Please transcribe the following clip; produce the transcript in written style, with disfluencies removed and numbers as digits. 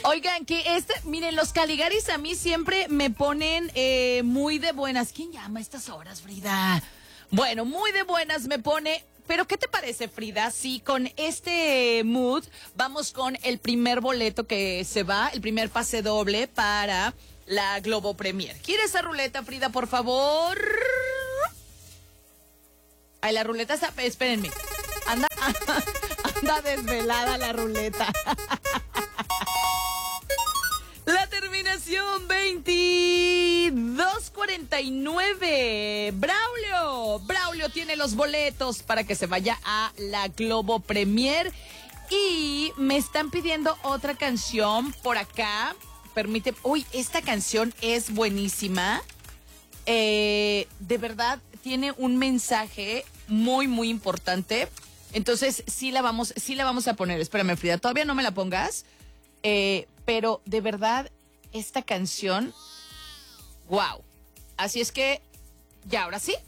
Oigan, miren, los Caligaris a mí siempre me ponen muy de buenas. ¿Quién llama a estas horas, Frida? Bueno, muy de buenas me pone. Pero, ¿qué te parece, Frida? Si con este mood vamos con el primer boleto que se va, el primer pase doble para la Globo Premier. ¿Quieres esa ruleta, Frida, por favor? Ay, la ruleta está... Espérenme. Anda desvelada la ruleta. La terminación 2249. Braulio tiene los boletos para que se vaya a la Globo Premier. Y me están pidiendo otra canción por acá. Uy, esta canción es buenísima. De verdad, tiene un mensaje muy, muy importante. Entonces, sí la vamos a poner. Espérame, Frida, todavía no me la pongas. Pero de verdad, esta canción, wow. Así es que, ya, ahora sí,